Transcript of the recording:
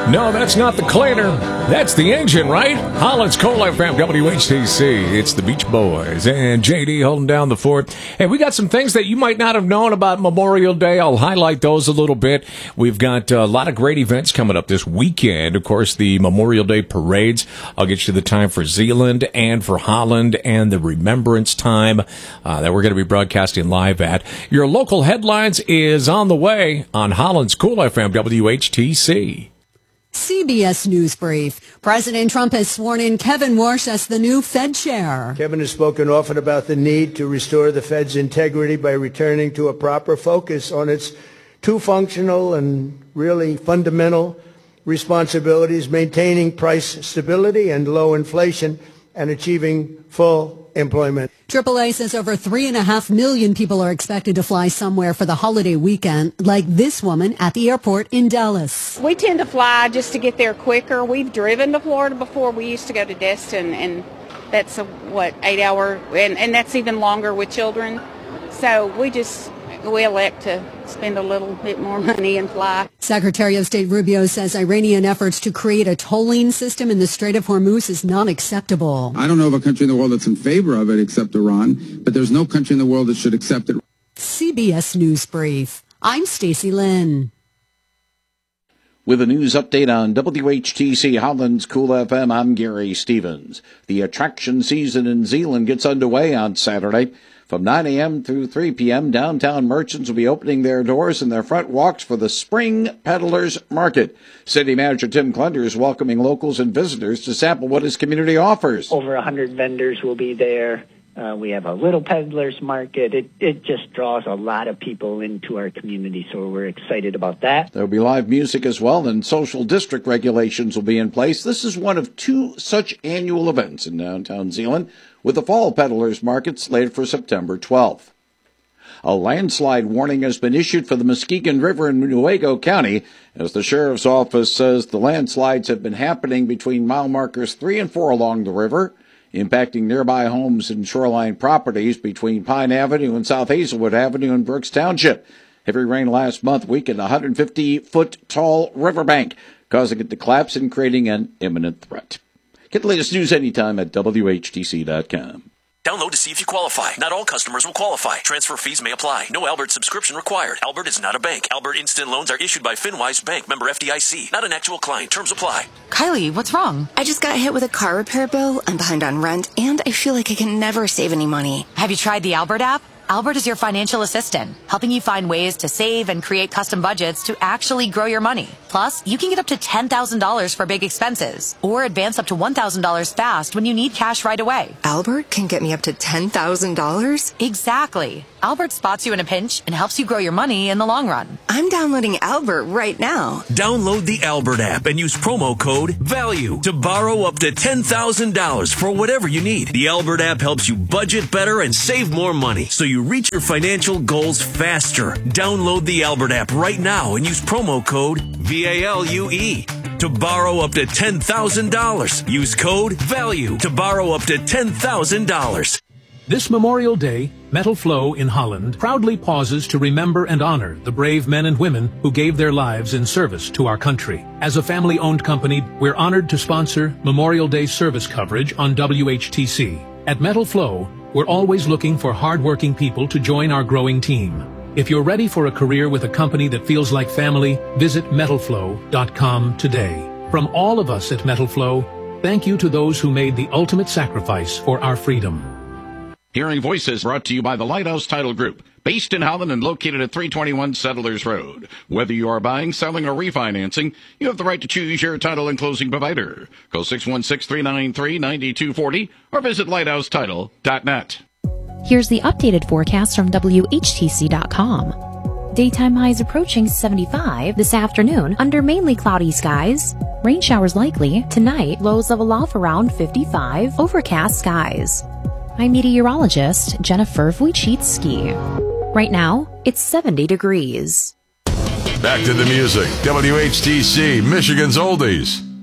No, that's not the cleaner. That's the engine, right? Holland's Coal FM, WHTC. It's the Beach Boys and JD holding down the fort. Hey, we got some things that you might not have known about Memorial Day. I'll highlight those a little bit. We've got a lot of great events coming up this weekend. Of course, the Memorial Day parades. I'll get you the time for Zeeland and for Holland and the Remembrance Time that we're going to be broadcasting live at. Your local headlines is on the way on Holland's Coal FM, WHTC. CBS News Brief. President Trump has sworn in Kevin Warsh as the new Fed chair. Kevin has spoken often about the need to restore the Fed's integrity by returning to a proper focus on its two functional and really fundamental responsibilities, maintaining price stability and low inflation and achieving full employment. AAA says over 3.5 million people are expected to fly somewhere for the holiday weekend, like this woman at the airport in Dallas. We tend to fly just to get there quicker. We've driven to Florida before. We used to go to Destin, and that's 8 hour, and that's even longer with children. So we elect to spend a little bit more money and fly. Secretary of State Rubio says Iranian efforts to create a tolling system in the Strait of Hormuz is not acceptable. I don't know of a country in the world that's in favor of it except Iran, but there's no country in the world that should accept it. CBS News Brief. I'm Stacey Lynn. With a news update on WHTC Holland's Cool FM, I'm Gary Stevens. The attraction season in Zeeland gets underway on Saturday. From 9 a.m. through 3 p.m., downtown merchants will be opening their doors and their front walks for the Spring Peddlers Market. City Manager Tim Clunder is welcoming locals and visitors to sample what his community offers. Over 100 vendors will be there. We have a little peddlers market. It just draws a lot of people into our community, so we're excited about that. There will be live music as well, and social district regulations will be in place. This is one of two such annual events in downtown Zeeland, with the Fall Peddlers Market slated for September 12th. A landslide warning has been issued for the Muskegon River in Newaygo County, as the Sheriff's Office says the landslides have been happening between mile markers 3 and 4 along the river, impacting nearby homes and shoreline properties between Pine Avenue and South Hazelwood Avenue in Brooks Township. Heavy rain last month weakened a 150-foot tall riverbank, causing it to collapse and creating an imminent threat. Get the latest news anytime at WHTC.com. Download to see if you qualify. Not all customers will qualify. Transfer fees may apply. No Albert subscription required. Albert is not a bank. Albert Instant Loans are issued by FinWise Bank, member FDIC. Not an actual client. Terms apply. Kylie, what's wrong? I just got hit with a car repair bill. I'm behind on rent, and I feel like I can never save any money. Have you tried the Albert app? Albert is your financial assistant, helping you find ways to save and create custom budgets to actually grow your money. Plus, you can get up to $10,000 for big expenses, or advance up to $1,000 fast when you need cash right away. Albert can get me up to $10,000? Exactly. Albert spots you in a pinch and helps you grow your money in the long run. I'm downloading Albert right now. Download the Albert app and use promo code VALUE to borrow up to $10,000 for whatever you need. The Albert app helps you budget better and save more money, so you reach your financial goals faster. Download the Albert app right now and use promo code VALUE to borrow up to $10,000. Use code VALUE to borrow up to $10,000. This Memorial Day, Metal Flow in Holland proudly pauses to remember and honor the brave men and women who gave their lives in service to our country. As a family-owned company, we're honored to sponsor Memorial Day service coverage on WHTC. At Metal Flow, we're always looking for hard-working people to join our growing team. If you're ready for a career with a company that feels like family, visit metalflow.com today. From all of us at Metal Flow, thank you to those who made the ultimate sacrifice for our freedom. Hearing Voices brought to you by the Lighthouse Title Group, based in Holland and located at 321 Settlers Road. Whether you are buying, selling, or refinancing, you have the right to choose your title and closing provider. Call 616-393-9240 or visit lighthousetitle.net. Here's the updated forecast from WHTC.com. Daytime highs approaching 75 this afternoon under mainly cloudy skies. Rain showers likely. Tonight, lows level off around 55, overcast skies. I'm meteorologist Jennifer Wojcicki. Right now, it's 70 degrees. Back to the music. WHTC, Michigan's Oldies.